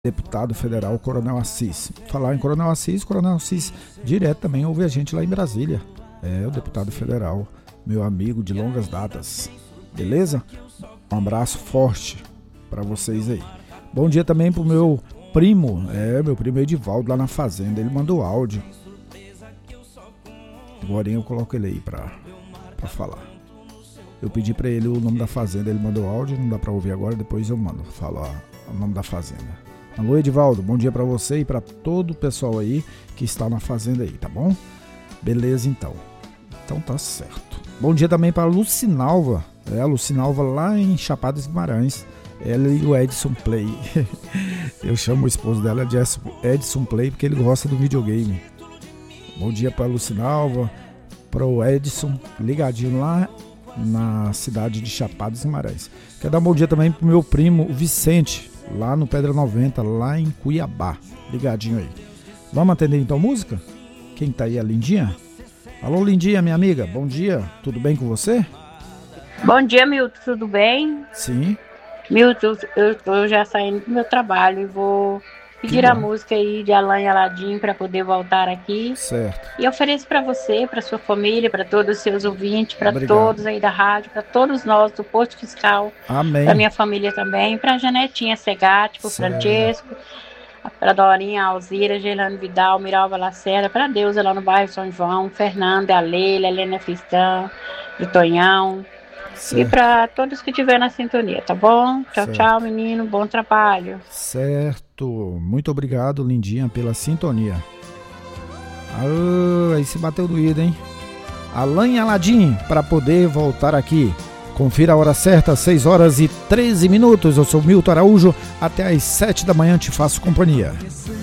deputado federal Coronel Assis. Falar em Coronel Assis direto também ouve a gente lá em Brasília. É o deputado federal, meu amigo de longas datas. Beleza? Um abraço forte para vocês aí. Bom dia também pro meu primo Edivaldo lá na fazenda. Ele mandou áudio. Agora eu coloco ele aí pra falar. Eu pedi pra ele o nome da fazenda, ele mandou áudio, não dá pra ouvir agora, depois eu mando, falo o nome da fazenda. Alô, Edivaldo, bom dia pra você e pra todo o pessoal aí que está na fazenda aí, tá bom? Beleza, então. Então tá certo. Bom dia também pra Lucinalva, a Lucinalva lá em Chapada dos Guimarães. Ela e o Edson Play. Eu chamo o esposo dela de Edson Play porque ele gosta do videogame. Bom dia pra Lucinalva, pro Edson, ligadinho lá na cidade de Chapada dos Guimarães. Quero dar um bom dia também pro meu primo Vicente, lá no Pedra 90, lá em Cuiabá. Ligadinho aí. Vamos atender então música? Quem tá aí, a Lindinha? Alô, Lindinha, minha amiga, bom dia. Tudo bem com você? Bom dia, Milton, tudo bem? Sim. Milton, eu tô já saindo do meu trabalho e vou pedir a música aí de Alain Aladim para poder voltar aqui. Certo. E ofereço para você, para sua família, para todos os seus ouvintes, para todos aí da rádio, para todos nós do Posto Fiscal. Amém. Para minha família também, para Janetinha Segatti, para o Francesco, para Dorinha Alzira, Gelano Vidal, Miralva Lacerda, para Deusa lá no bairro São João, Fernanda, a Leila, Helena Fistão, do Tonhão. Certo. E para todos que estiverem na sintonia, tá bom? Tchau, certo. Tchau, menino. Bom trabalho. Certo. Muito obrigado, Lindinha, pela sintonia. Aí se bateu doído, hein? Alain Aladim, para poder voltar aqui. Confira a hora certa, 6h13. Eu sou Milton Araújo. Até às 7 da manhã te faço companhia.